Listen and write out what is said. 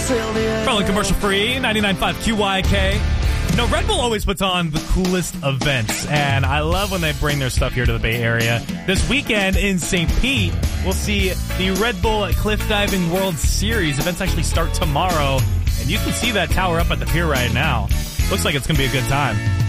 Probably commercial free, 99.5 QYK. No, Red Bull always puts on the coolest events, and I love when they bring their stuff here to the Bay Area. This weekend in St. Pete, we'll see the Red Bull Cliff Diving World Series. Events actually start tomorrow, and you can see that tower up at the pier right now. Looks like it's going to be a good time.